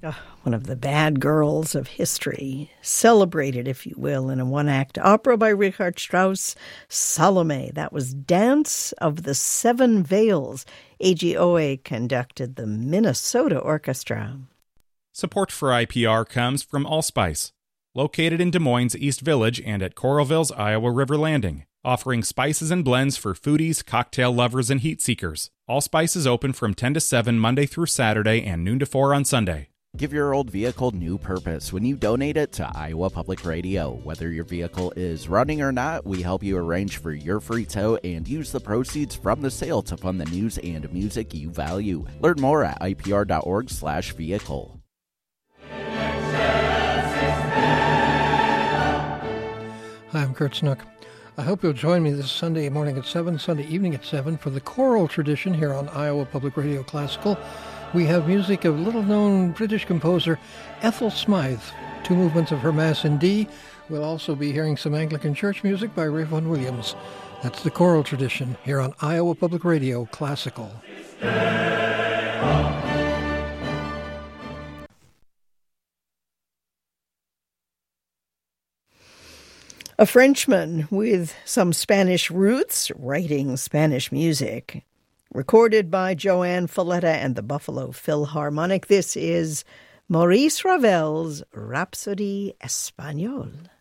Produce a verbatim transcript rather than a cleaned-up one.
One of the bad girls of history, celebrated, if you will, in a one-act opera by Richard Strauss, Salome. That was Dance of the Seven Veils. A G O A conducted the Minnesota Orchestra. Support for I P R comes from Allspice, located in Des Moines East Village and at Coralville's Iowa River Landing, offering spices and blends for foodies, cocktail lovers, and heat seekers. Allspice is open from ten to seven Monday through Saturday and noon to four on Sunday. Give your old vehicle new purpose when you donate it to Iowa Public Radio. Whether your vehicle is running or not, we help you arrange for your free tow and use the proceeds from the sale to fund the news and music you value. Learn more at ipr.org slash vehicle. Hi, I'm Kurt Snook. I hope you'll join me this Sunday morning at seven, Sunday evening at seven for the choral tradition here on Iowa Public Radio Classical. We have music of little-known British composer Ethel Smythe, two movements of her Mass in D. We'll also be hearing some Anglican church music by Ray Vaughan Williams. That's the choral tradition here on Iowa Public Radio Classical. A Frenchman with some Spanish roots writing Spanish music. Recorded by Joanne Falletta and the Buffalo Philharmonic, this is Maurice Ravel's Rhapsody Espagnole.